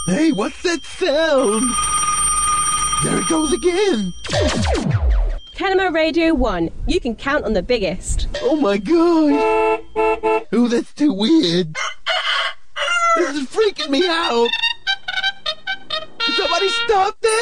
Hey, what's that sound? There it goes again. Kenema Radio 1. You can count on the biggest. Oh my gosh. Oh, that's too weird. This is freaking me out. Somebody stop this.